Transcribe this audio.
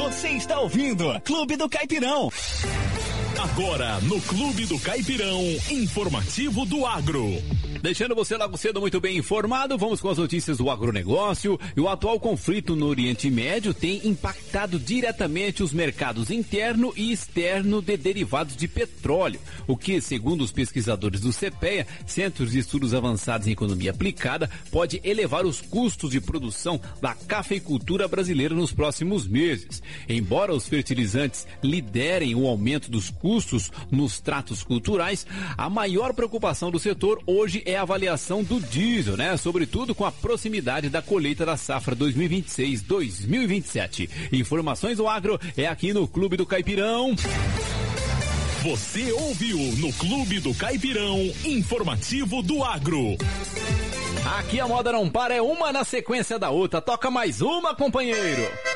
Você está ouvindo Clube do Caipirão. Agora, no Clube do Caipirão, informativo do agro. Deixando você logo cedo muito bem informado, vamos com as notícias do agronegócio. E o atual conflito no Oriente Médio tem impactado diretamente os mercados interno e externo de derivados de petróleo, o que, segundo os pesquisadores do CPEA, Centros de Estudos Avançados em Economia Aplicada, pode elevar os custos de produção da cafeicultura brasileira nos próximos meses. Embora os fertilizantes liderem o aumento dos custos nos tratos culturais, a maior preocupação do setor hoje é a avaliação do diesel, né? Sobretudo com a proximidade da colheita da safra 2026-2027. Informações do agro é aqui no Clube do Caipirão. Você ouviu no Clube do Caipirão, informativo do agro. Aqui a moda não para, é uma na sequência da outra. Toca mais uma, companheiro.